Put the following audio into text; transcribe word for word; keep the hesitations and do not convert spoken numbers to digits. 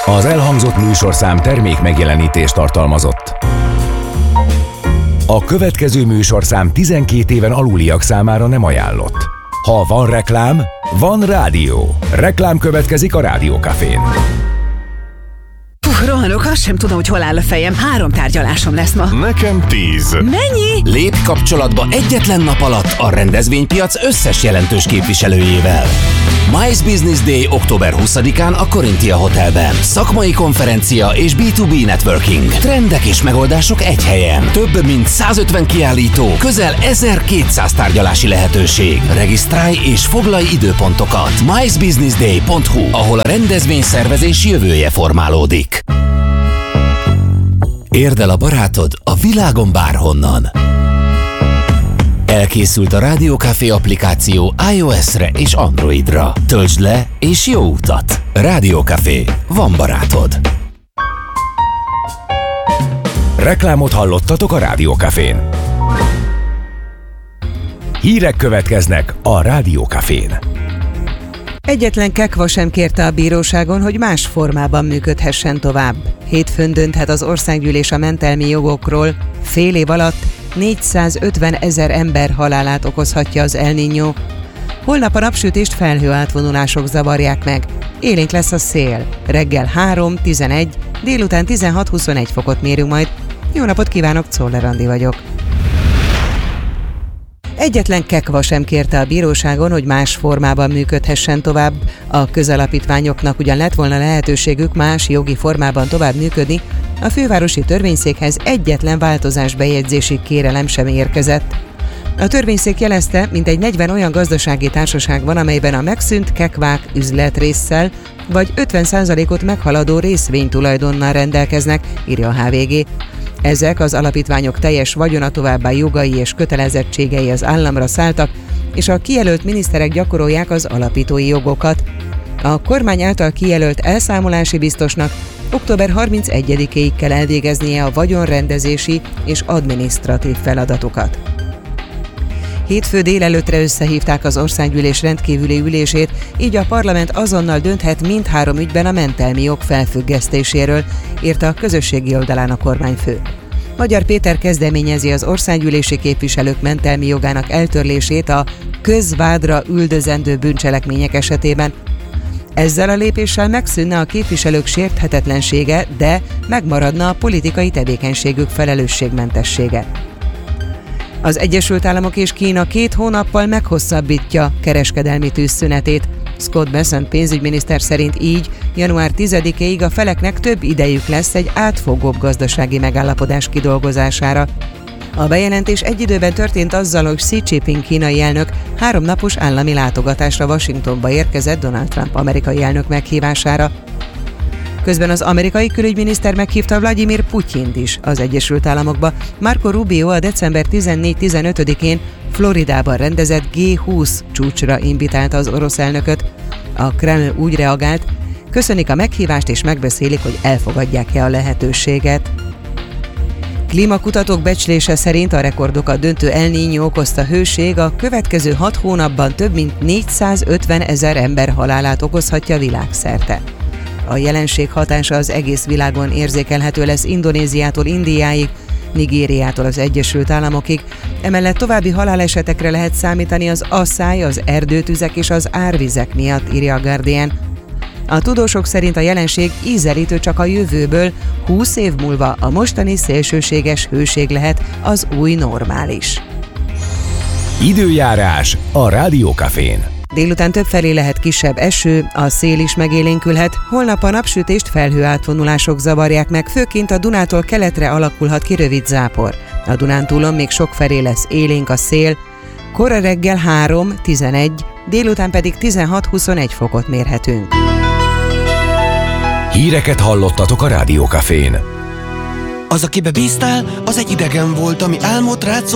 Az elhangzott műsorszám termék megjelenítést tartalmazott. A következő műsorszám tizenkét éven aluliak számára nem ajánlott. Ha van reklám, van rádió. Reklám következik a Rádió Cafén. Puh, rohanok, azt sem tudom, hogy hol áll a fejem. Három tárgyalásom lesz ma. Nekem tíz. Mennyi? Lépj kapcsolatba egyetlen nap alatt a rendezvénypiac összes jelentős képviselőjével. MICE Business Day október huszadikán a Corinthia Hotelben. Szakmai konferencia és bé kettő bé networking. Trendek és megoldások egy helyen. Több mint százötven kiállító, közel ezerkétszáz tárgyalási lehetőség. Regisztrálj és foglalj időpontokat. mice business day pont hu, ahol a rendezvényszervezés jövője formálódik. Érd el a barátod a világon bárhonnan. Elkészült a Rádió Café applikáció iOS-re és Androidra. Töltsd le és jó utat! Rádió Café. Van barátod. Reklámot hallottatok a Rádió Cafén. Hírek következnek a Rádió Cafén. Egyetlen kekva sem kérte a bíróságon, hogy más formában működhessen tovább. Hétfőn dönthet az országgyűlés a mentelmi jogokról. Fél év alatt négyszázötven ezer ember halálát okozhatja az El Niño. Holnap a napsütést felhőátvonulások zavarják meg. Élénk lesz a szél. Reggel három tizenegy, délután tizenhat huszonegy fokot mérünk majd. Jó napot kívánok, Czoller Andi vagyok. Egyetlen kekva sem kérte a bíróságon, hogy más formában működhessen tovább. A közalapítványoknak ugyan lett volna lehetőségük más jogi formában tovább működni, a fővárosi törvényszékhez egyetlen változásbejegyzési kérelem sem érkezett. A törvényszék jelezte, mintegy negyven olyan gazdasági társaság van, amelyben a megszűnt kekvák üzletrésszel vagy ötven százalékot meghaladó részvénytulajdonnal rendelkeznek, írja a há vé gé. Ezek az alapítványok teljes vagyona, továbbá jogai és kötelezettségei az államra szálltak, és a kijelölt miniszterek gyakorolják az alapítói jogokat. A kormány által kijelölt elszámolási biztosnak október harmincegyedikéig kell elvégeznie a vagyonrendezési és adminisztratív feladatokat. Hétfő délelőttre összehívták az országgyűlés rendkívüli ülését, így a parlament azonnal dönthet mindhárom ügyben a mentelmi jog felfüggesztéséről, írta a közösségi oldalán a kormányfő. Magyar Péter kezdeményezi az országgyűlési képviselők mentelmi jogának eltörlését a közvádra üldözendő bűncselekmények esetében. Ezzel a lépéssel megszűnne a képviselők sérthetetlensége, de megmaradna a politikai tevékenységük felelősségmentessége. Az Egyesült Államok és Kína két hónappal meghosszabbítja kereskedelmi tűzszünetét. Scott Bessent pénzügyminiszter szerint így január tizedikéig a feleknek több idejük lesz egy átfogóbb gazdasági megállapodás kidolgozására. A bejelentés egy időben történt azzal, hogy Xi Jinping kínai elnök három napos állami látogatásra Washingtonba érkezett Donald Trump amerikai elnök meghívására. Közben az amerikai külügyminiszter meghívta Vladimir Putyint is az Egyesült Államokba. Marco Rubio a december tizennégy-tizenötödikén Floridában rendezett gé húsz csúcsra invitálta az orosz elnököt. A Kreml úgy reagált, köszönik a meghívást és megbeszélik, hogy elfogadják-e a lehetőséget. Klímakutatók becslése szerint a rekordokat döntő El Niño okozta hőség a következő hat hónapban több mint négyszázötven ezer ember halálát okozhatja világszerte. A jelenség hatása az egész világon érzékelhető lesz Indonéziától Indiáig, Nigériától az Egyesült Államokig. Emellett további halálesetekre lehet számítani az asszály, az erdőtüzek és az árvizek miatt, írja a Guardian. A tudósok szerint a jelenség ízelítő, csak a jövőből, húsz év múlva a mostani szélsőséges hőség lehet az új normális. Időjárás a Rádió Cafén. Délután többfelé lehet kisebb eső, a szél is megélénkülhet, holnap a napsütést felhőátvonulások zavarják meg, főként a Dunától keletre alakulhat ki rövid zápor. A Dunántúlon még sokfelé lesz élénk a szél, kora reggel három tizenegy, délután pedig tizenhat huszonegy fokot mérhetünk. Híreket hallottatok a Rádió Cafén. Az, akibe bíztál, az egy idegen volt, ami álmot rád